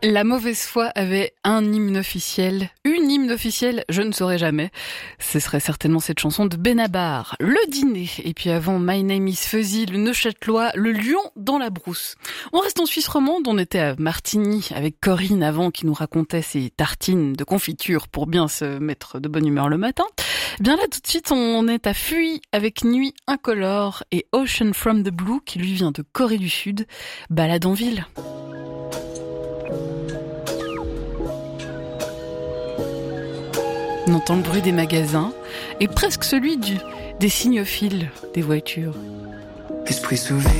La mauvaise foi avait un hymne officiel, une hymne officielle, je ne saurais jamais. Ce serait certainement cette chanson de Benabar, Le Dîner. Et puis avant, My Name is Fuzzy, le Neuchâtelois, le lion dans la brousse. On reste en Suisse romande, on était à Martigny avec Corinne avant qui nous racontait ses tartines de confiture pour bien se mettre de bonne humeur le matin. Bien là, tout de suite, on est à Fuy avec Nuit incolore et Ocean from the Blue qui lui vient de Corée du Sud. Balade en ville. On entend le bruit des magasins et presque celui des signophiles des voitures. Esprit sauvé,